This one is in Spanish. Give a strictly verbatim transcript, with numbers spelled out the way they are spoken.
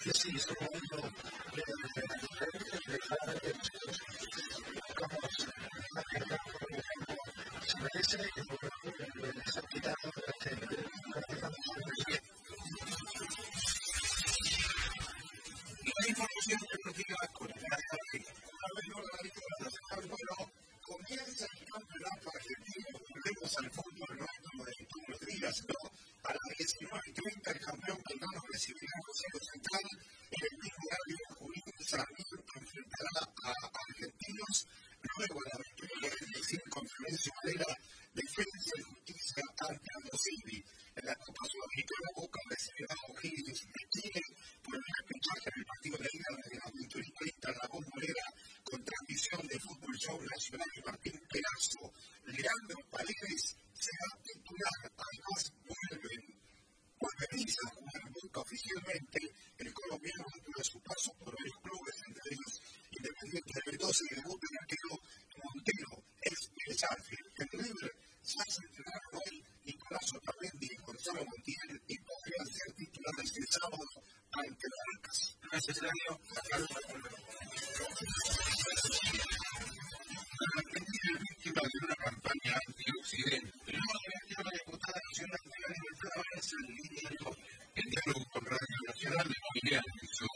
que sí, segundo, eh, dejar de digamos, la carga, por ejemplo, se merece y por ejemplo, está quitando la información deportiva con la bueno, comienza el campeonato argentino, volvemos al fútbol nuestro de todos los días, ¿no? A las diecinueve treinta el campeón Belgrano recibirá a Rosario Central en el mismo horario Junín Sarmiento enfrentará a Argentinos, luego la victoria del cinco en Florencio Varela, Defensa y Justicia ante Aldo Civi. En la Copa Sudamericana Boca recibirá a O'Higgins de Chile por el repechaje en el partido de ida de la Mutualista La Bombonera con transmisión de Fútbol Show Nacional y Martín Perazzo. Leandro Paredes será titular, además vuelven vuelve Villa a jugar Boca oficialmente. El colombiano dentro su paso por varios clubes, entre ellos Independiente de Mendoza y debuta el arquero Montero, ex de Sanfield. En River ya se entrenaron hoy Nicolás Otamendi y Gonzalo Montiel y podrían ser titulares el sábado ante la Lucas. Necesario sacar una La Argentina es víctima de una campaña anti-occidente. No advirtió la diputada nacional de la Libertad Avanza en línea el diálogo con Radio Nacional de Movilidad, su